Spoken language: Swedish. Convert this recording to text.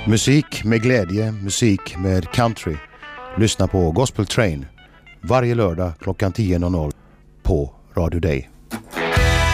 Musik med glädje, musik med country. Lyssna på Gospel Train varje lördag klockan 10.00 på Radio Day.